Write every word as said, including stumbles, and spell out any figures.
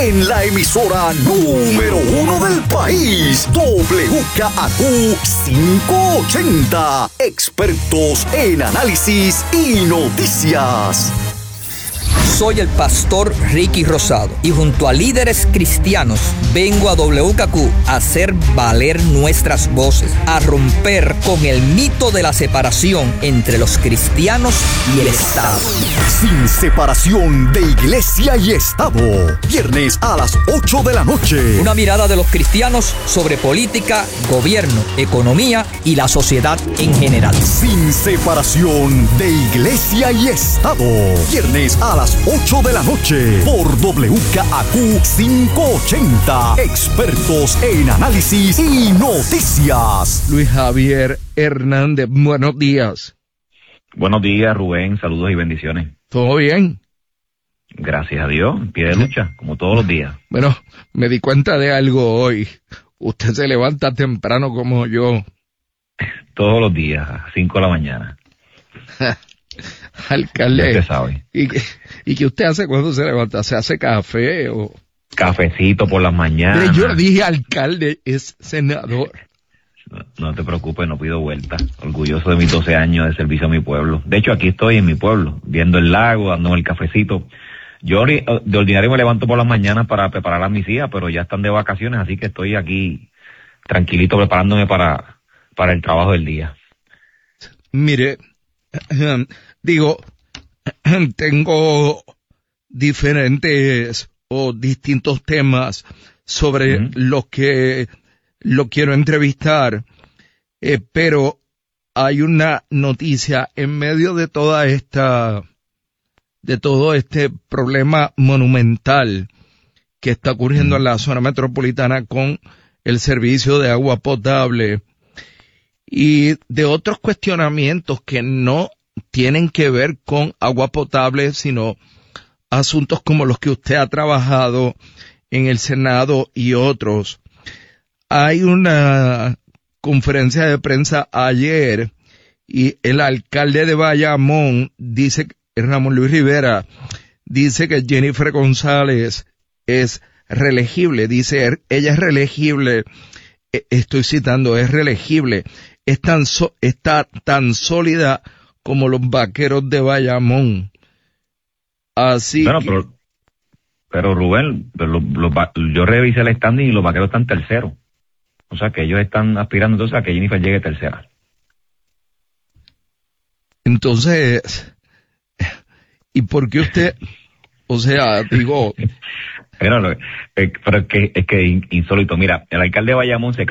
en la emisora número uno del país, W K A Q quinientos ochenta, expertos en análisis y noticias. Soy el pastor Ricky Rosado y junto a líderes cristianos vengo a W K Q a hacer valer nuestras voces, a romper con el mito de la separación entre los cristianos y el Estado. Sin separación de iglesia y Estado. Viernes a las ocho de la noche. Una mirada de los cristianos sobre política, gobierno, economía y la sociedad en general. Sin separación de iglesia y Estado. Viernes a las ocho de la noche por W K A Q quinientos ochenta, expertos en análisis y noticias. Luis Javier Hernández, buenos días. Buenos días, Rubén, saludos y bendiciones. ¿Todo bien? Gracias a Dios, en pie de lucha, como todos los días. Bueno, me di cuenta de algo hoy. Usted se levanta temprano como yo. Todos los días, a cinco de la mañana. Alcalde, usted sabe. ¿Y qué, ¿Y qué usted hace cuando se levanta? ¿Se hace café o...? Cafecito por las mañanas. Mire, yo dije alcalde, es senador. No, no te preocupes, no pido vuelta. Orgulloso de mis doce años de servicio a mi pueblo. De hecho, aquí estoy en mi pueblo, viendo el lago, dándome el cafecito. Yo de ordinario me levanto por las mañanas para preparar a mis hijas, pero ya están de vacaciones, así que estoy aquí tranquilito preparándome para, para el trabajo del día. Mire, digo, tengo diferentes o distintos temas sobre uh-huh. los que lo quiero entrevistar, eh, pero hay una noticia en medio de toda esta, de todo este problema monumental que está ocurriendo uh-huh. en la zona metropolitana con el servicio de agua potable y de otros cuestionamientos que no tienen que ver con agua potable, sino asuntos como los que usted ha trabajado en el Senado y otros. Hay una conferencia de prensa ayer y el alcalde de Bayamón dice, Ramón Luis Rivera, dice que Jennifer González es reelegible. Dice, ella es reelegible, estoy citando, es reelegible, es tan so, está tan sólida como los vaqueros de Bayamón. Así bueno, que... pero, pero Rubén, pero los, los, yo revisé el standing y los vaqueros están terceros. O sea que ellos están aspirando entonces a que Jennifer llegue tercera. Entonces, ¿y por qué usted, o sea, digo... pero, pero es que es que insólito. Mira, el alcalde de Bayamón se